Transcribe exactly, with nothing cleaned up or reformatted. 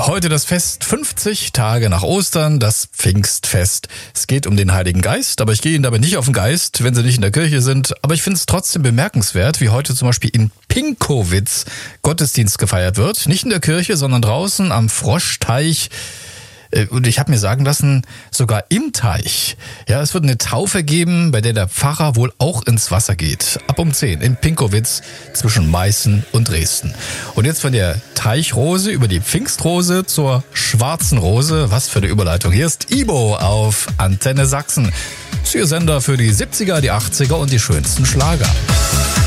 Heute das Fest fünfzig Tage nach Ostern, das Pfingstfest. Es geht um den Heiligen Geist, aber ich gehe Ihnen dabei nicht auf den Geist, wenn Sie nicht in der Kirche sind. Aber ich finde es trotzdem bemerkenswert, wie heute zum Beispiel in Pinkowitz Gottesdienst gefeiert wird. Nicht in der Kirche, sondern draußen am Froschteich. Und ich habe mir sagen lassen, sogar im Teich. Ja, es wird eine Taufe geben, bei der der Pfarrer wohl auch ins Wasser geht. Ab um zehn in Pinkowitz zwischen Meißen und Dresden. Und jetzt von der Teichrose über die Pfingstrose zur schwarzen Rose. Was für eine Überleitung. Hier ist Ibo auf Antenne Sachsen. Das ist Ihr Sender für die siebziger, die achtziger und die schönsten Schlager.